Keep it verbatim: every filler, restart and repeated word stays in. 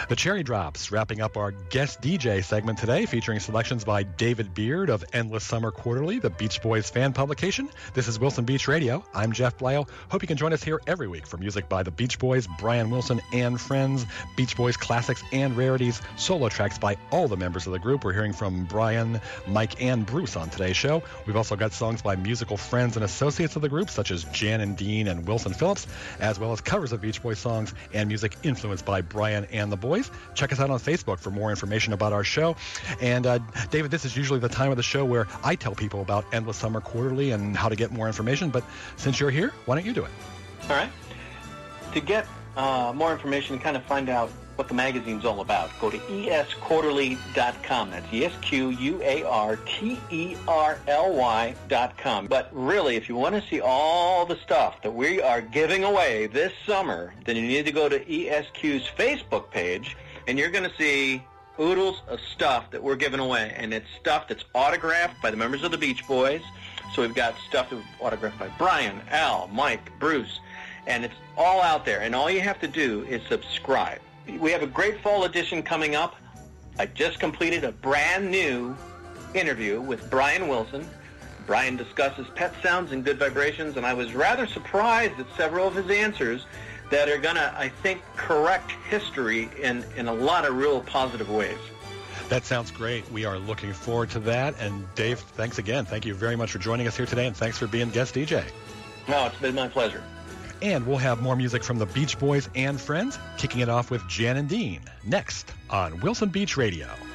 The Cherry Drops, wrapping up our guest D J segment today, featuring selections by David Beard of Endless Summer Quarterly, the Beach Boys fan publication. This is Wilson Beach Radio. I'm Jeff Bleo. Hope you can join us here every week for music by the Beach Boys, Brian Wilson and friends, Beach Boys classics and rarities, solo tracks by all the members of the group. We're hearing from Brian, Mike, and Bruce on today's show. We've also got songs by musical friends and associates of the group, such as Jan and Dean and Wilson Phillips, as well as covers of Beach Boys songs and music influenced by Brian and the boys. Check us out on Facebook for more information about our show. And uh, David, this is usually the time of the show where I tell people about Endless Summer Quarterly and how to get more information, but since you're here, why don't you do it? All right. To get uh, more information and kind of find out what the magazine's all about, go to E S quarterly dot com. That's E S Q U A R T E R L Y dot com. But really, if you want to see all the stuff that we are giving away this summer, then you need to go to E S Q's Facebook page, and you're going to see oodles of stuff that we're giving away. And it's stuff that's autographed by the members of the Beach Boys. So we've got stuff that's autographed by Brian, Al, Mike, Bruce, and it's all out there. And all you have to do is subscribe. We have a great fall edition coming up. I just completed a brand new interview with Brian Wilson. Brian discusses pet sounds and good vibrations, and I was rather surprised at several of his answers that are going to, I think, correct history in, in a lot of real positive ways. That sounds great. We are looking forward to that. And Dave, thanks again. Thank you very much for joining us here today, and thanks for being guest D J. No, it's been my pleasure. And we'll have more music from the Beach Boys and friends, kicking it off with Jan and Dean, next on Wilson Beach Radio.